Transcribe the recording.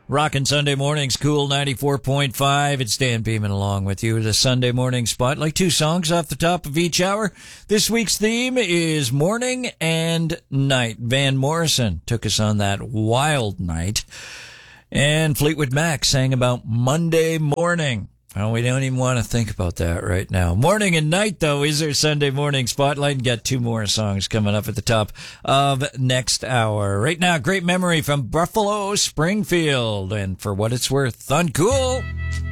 Rockin' Sunday mornings, Cool 94.5. It's Dan Beeman along with you. The Sunday morning spotlight. 2 songs off the top of each hour. This week's theme is morning and night. Van Morrison took us on that wild night. And Fleetwood Mac sang about Monday morning. Oh, we don't even want to think about that right now. Morning and night, though, is our Sunday morning spotlight. And got 2 more songs coming up at the top of next hour. Right now, great memory from Buffalo Springfield. And for what it's worth, Uncool.